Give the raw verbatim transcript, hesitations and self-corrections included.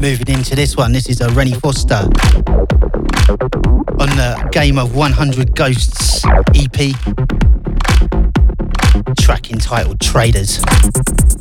Moving into this one, this is a Rennie Foster on the Game of one hundred Ghosts E P, track entitled Traders.